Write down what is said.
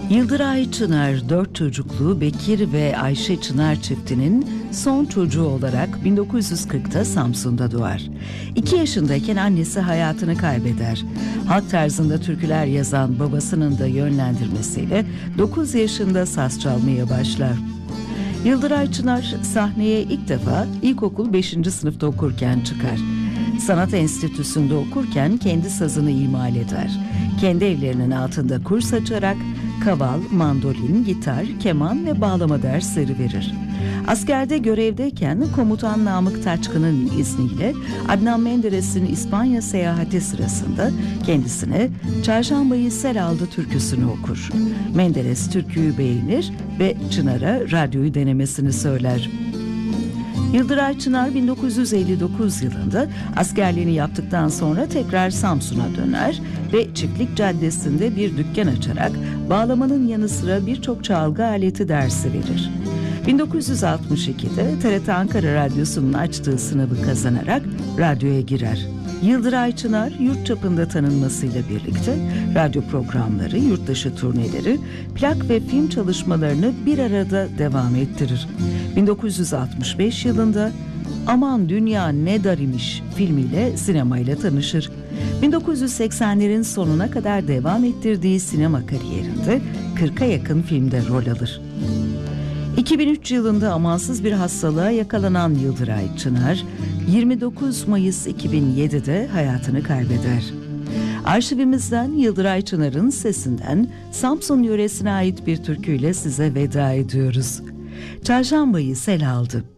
Yıldıray Çınar, 4 çocuklu Bekir ve Ayşe Çınar çiftinin son çocuğu olarak 1940'ta Samsun'da doğar. 2 yaşındayken annesi hayatını kaybeder. Halk tarzında türküler yazan babasının da yönlendirmesiyle 9 yaşında saz çalmaya başlar. Yıldıray Çınar sahneye ilk defa ilkokul 5. sınıfta okurken çıkar. Sanat enstitüsünde okurken kendi sazını imal eder. Kendi evlerinin altında kurs açarak kaval, mandolin, gitar, keman ve bağlama dersleri verir. Askerde görevdeyken komutan Namık Taçkın'ın izniyle Adnan Menderes'in İspanya seyahati sırasında kendisine Çarşambayı Sel Aldı türküsünü okur. Menderes türküyü beğenir ve Çınar'a radyoyu denemesini söyler. Yıldıray Çınar 1959 yılında askerliğini yaptıktan sonra tekrar Samsun'a döner ve Çiftlik Caddesi'nde bir dükkan açarak bağlamanın yanı sıra birçok çalgı aleti dersi verir. 1962'de TRT Ankara Radyosu'nun açtığı sınavı kazanarak radyoya girer. Yıldıray Çınar yurt çapında tanınmasıyla birlikte radyo programları, yurtdışı turneleri, plak ve film çalışmalarını bir arada devam ettirir. 1965 yılında Aman Dünya Ne Dar imiş filmiyle sinemayla tanışır. 1980'lerin sonuna kadar devam ettirdiği sinema kariyerinde 40'a yakın filmde rol alır. 2003 yılında amansız bir hastalığa yakalanan Yıldıray Çınar, 29 Mayıs 2007'de hayatını kaybeder. Arşivimizden Yıldıray Çınar'ın sesinden Samsun yöresine ait bir türküyle size veda ediyoruz. Çarşambayı Sel Aldı.